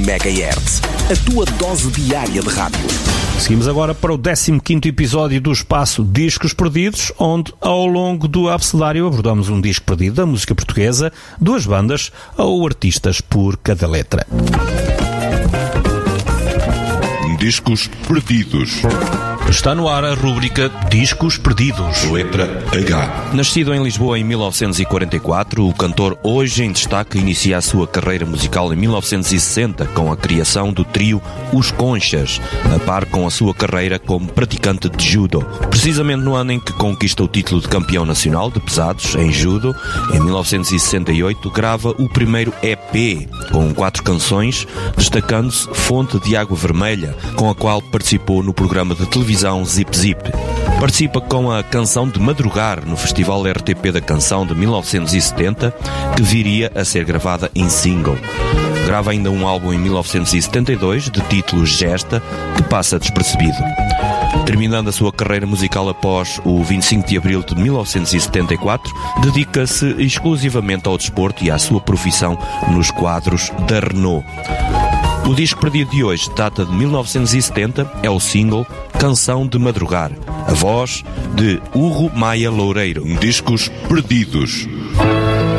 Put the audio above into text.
MHz. A tua dose diária de rádio. Seguimos agora para o 15º episódio do espaço Discos Perdidos, onde ao longo do abecedário abordamos um disco perdido da música portuguesa, 2 bandas ou artistas por cada letra. Discos Perdidos. Está no ar a rúbrica Discos Perdidos. Letra H. Nascido em Lisboa em 1944, o cantor hoje em destaque inicia a sua carreira musical em 1960 com a criação do trio Os Conchas, a par com a sua carreira como praticante de judo. Precisamente no ano em que conquista o título de campeão nacional de pesados em judo, em 1968, grava o primeiro EP com 4 canções, destacando-se Fonte de Água Vermelha, com a qual participou no programa de televisão Zip Zip. Participa com a Canção de Madrugar no Festival RTP da Canção de 1970, que viria a ser gravada em single. Grava ainda um álbum em 1972, de título Gesta, que passa despercebido. Terminando a sua carreira musical após o 25 de abril de 1974, dedica-se exclusivamente ao desporto e à sua profissão nos quadros da Renault. O disco perdido de hoje data de 1970, é o single Canção de Madrugar, a voz de Hugo Maia Loureiro. Discos Perdidos.